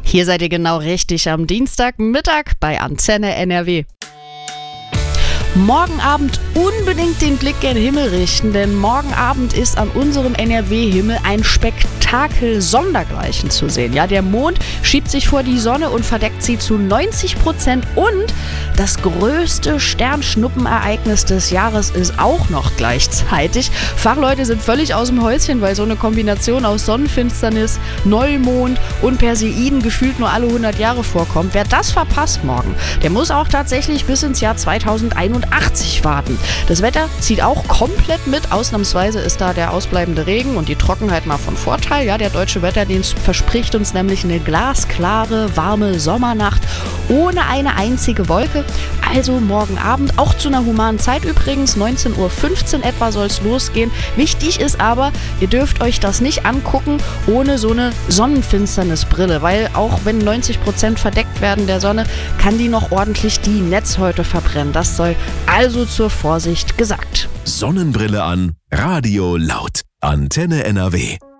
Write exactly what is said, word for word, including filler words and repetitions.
Hier seid ihr genau richtig am Dienstagmittag bei Antenne N R W. Morgen Abend unbedingt den Blick gen Himmel richten, denn morgen Abend ist an unserem N R W-Himmel ein Spektakel sondergleichen zu sehen. Ja, der Mond schiebt sich vor die Sonne und verdeckt sie zu neunzig Prozent und das größte Sternschnuppenereignis des Jahres ist auch noch gleichzeitig. Fachleute sind völlig aus dem Häuschen, weil so eine Kombination aus Sonnenfinsternis, Neumond und Perseiden gefühlt nur alle hundert Jahre vorkommt. Wer das verpasst morgen, der muss auch tatsächlich bis ins Jahr zweitausendeinundachtzig warten. Das Wetter zieht auch komplett mit. Ausnahmsweise ist da der ausbleibende Regen und die Trockenheit mal von Vorteil. Ja, der deutsche Wetterdienst verspricht uns nämlich eine glasklare, warme Sommernacht ohne eine einzige Wolke. Also morgen Abend, auch zu einer humanen Zeit übrigens, neunzehn Uhr fünfzehn etwa soll es losgehen. Wichtig ist aber, ihr dürft euch das nicht angucken ohne so eine Sonnenfinsternisbrille, weil auch wenn neunzig Prozent verdeckt werden der Sonne, kann die noch ordentlich die Netzhäute verbrennen. Das soll also zur Vorsicht gesagt. Sonnenbrille an, Radio laut. Antenne N R W.